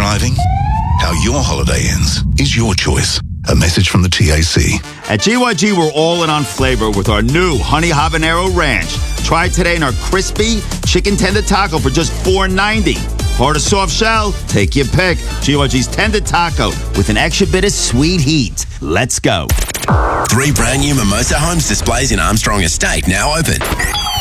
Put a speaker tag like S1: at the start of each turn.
S1: driving? How your holiday ends is your choice. A message from the TAC.
S2: At GYG, we're all in on flavor with our new Honey Habanero Ranch. Try it today in our crispy chicken tender taco for just $4.90. Hard or soft shell? Take your pick. GYG's tender taco with an extra bit of sweet heat. Let's go.
S3: 3 brand new Mimosa Homes displays in Armstrong Estate now open.